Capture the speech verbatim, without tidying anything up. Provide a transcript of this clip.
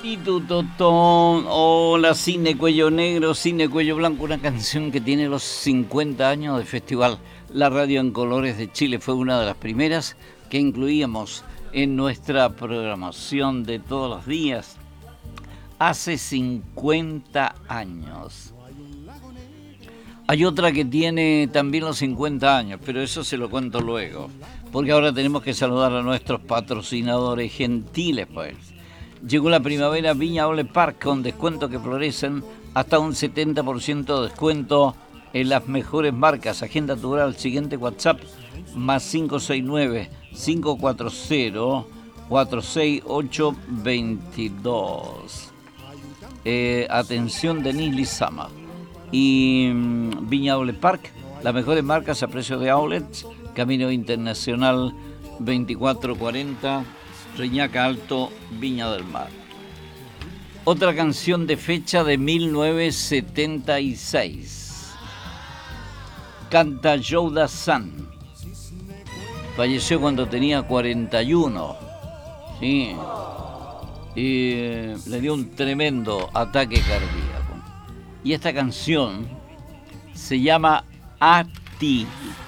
Y tu totón, hola, Cine Cuello Negro, Cine Cuello Blanco, una canción que tiene los cincuenta años de festival. La radio en colores de Chile fue una de las primeras que incluíamos en nuestra programación de todos los días. Hace cincuenta años. Hay otra que tiene también los cincuenta años, pero eso se lo cuento luego, porque ahora tenemos que saludar a nuestros patrocinadores gentiles, pues. Llegó la primavera Viña Outlet Park con descuentos que florecen hasta un setenta por ciento de descuento en las mejores marcas. Agenda tu hora al siguiente WhatsApp más cinco seis nueve, cinco cuatro cero, cuatro seis ocho dos dos. Eh, atención, Denis Lizama. Y mmm, Viña Outlet Park, las mejores marcas a precio de outlets, Camino Internacional veinticuatro cuarenta, Reñaca Alto, Viña del Mar. Otra canción de fecha de mil novecientos setenta y seis. Canta Joe Dassin. Falleció cuando tenía cuarenta y uno. Sí. Y le dio un tremendo ataque cardíaco. Y esta canción se llama A Ti.